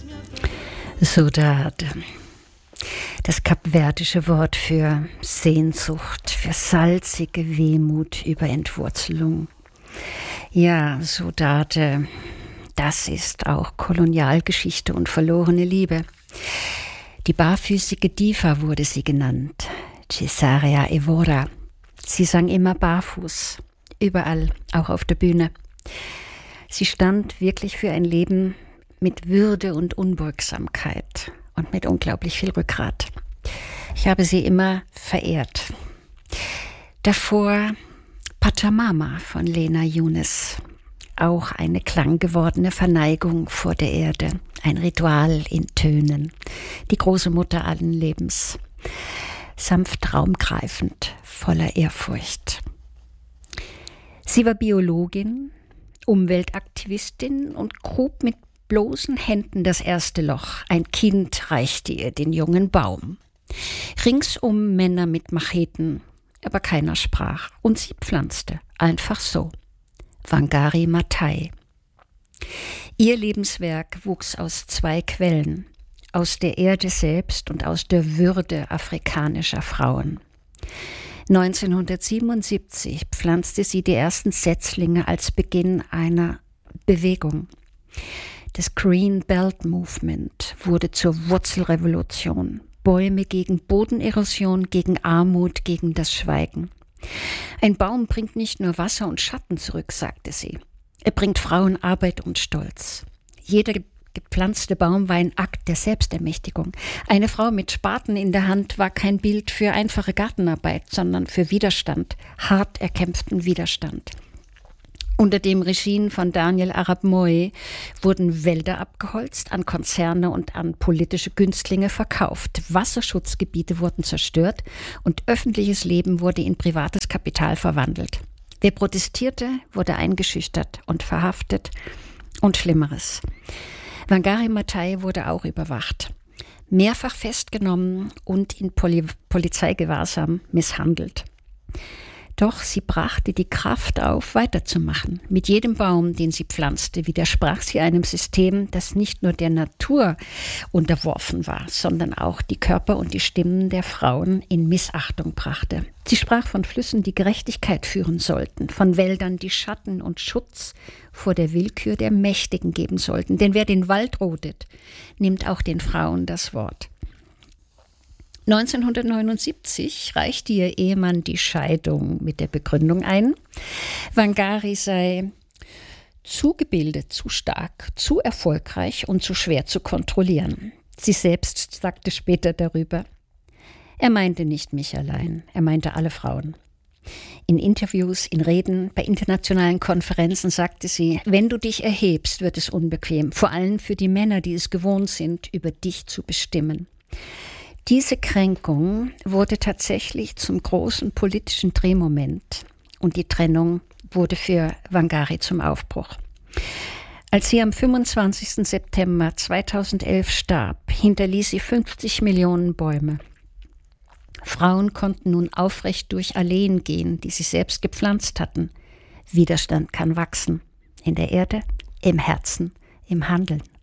Saudade. Das kapverdische Wort für Sehnsucht, für salzige Wehmut über Entwurzelung. Ja, Saudade, das ist auch Kolonialgeschichte und verlorene Liebe. Die barfüßige Diva wurde sie genannt, Cesária Évora. Sie sang immer barfuß, überall, auch auf der Bühne. Sie stand wirklich für ein Leben mit Würde und Unbeugsamkeit und mit unglaublich viel Rückgrat. Ich habe sie immer verehrt. Davor Pachamama von Lena Younes. Auch eine klanggewordene Verneigung vor der Erde. Ein Ritual in Tönen. Die große Mutter allen Lebens. Sanft raumgreifend, voller Ehrfurcht. Sie war Biologin, Umweltaktivistin und grub mit bloßen Händen das erste Loch. Ein Kind reichte ihr den jungen Baum. Ringsum Männer mit Macheten, aber keiner sprach. Und sie pflanzte, einfach so. Wangari Maathai. Ihr Lebenswerk wuchs aus zwei Quellen, aus der Erde selbst und aus der Würde afrikanischer Frauen. 1977 pflanzte sie die ersten Setzlinge als Beginn einer Bewegung. Das Green Belt Movement wurde zur Wurzelrevolution. Bäume gegen Bodenerosion, gegen Armut, gegen das Schweigen. Ein Baum bringt nicht nur Wasser und Schatten zurück, sagte sie. Er bringt Frauen Arbeit und Stolz. Jeder gepflanzte Baum war ein Akt der Selbstermächtigung. Eine Frau mit Spaten in der Hand war kein Bild für einfache Gartenarbeit, sondern für Widerstand, hart erkämpften Widerstand. Unter dem Regime von Daniel Arap Moi wurden Wälder abgeholzt, an Konzerne und an politische Günstlinge verkauft. Wasserschutzgebiete wurden zerstört und öffentliches Leben wurde in privates Kapital verwandelt. Wer protestierte, wurde eingeschüchtert und verhaftet und Schlimmeres. Wangari Maathai wurde auch überwacht, mehrfach festgenommen und in Polizeigewahrsam misshandelt. Doch sie brachte die Kraft auf, weiterzumachen. Mit jedem Baum, den sie pflanzte, widersprach sie einem System, das nicht nur der Natur unterworfen war, sondern auch die Körper und die Stimmen der Frauen in Missachtung brachte. Sie sprach von Flüssen, die Gerechtigkeit führen sollten, von Wäldern, die Schatten und Schutz vor der Willkür der Mächtigen geben sollten. Denn wer den Wald rodet, nimmt auch den Frauen das Wort. 1979 reichte ihr Ehemann die Scheidung mit der Begründung ein, Wangari sei zu gebildet, zu stark, zu erfolgreich und zu schwer zu kontrollieren. Sie selbst sagte später darüber, er meinte nicht mich allein, er meinte alle Frauen. In Interviews, in Reden, bei internationalen Konferenzen sagte sie, wenn du dich erhebst, wird es unbequem, vor allem für die Männer, die es gewohnt sind, über dich zu bestimmen. Diese Kränkung wurde tatsächlich zum großen politischen Drehmoment und die Trennung wurde für Wangari zum Aufbruch. Als sie am 25. September 2011 starb, hinterließ sie 50 Millionen Bäume. Frauen konnten nun aufrecht durch Alleen gehen, die sie selbst gepflanzt hatten. Widerstand kann wachsen, in der Erde, im Herzen, im Handeln.